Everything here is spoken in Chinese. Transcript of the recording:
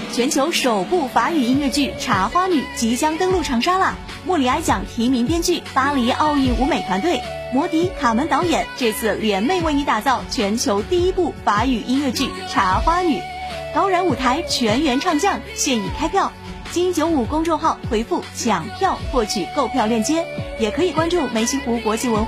全球首部法语音乐剧《茶花女》即将登陆长沙啦！莫里埃奖提名编剧、巴黎奥运舞美团队、摩迪、卡门导演这次联袂为你打造全球第一部法语音乐剧《茶花女》，高燃舞台全员唱将，现已开票。金95公众号回复抢票获取购票链接，也可以关注梅溪湖国际文化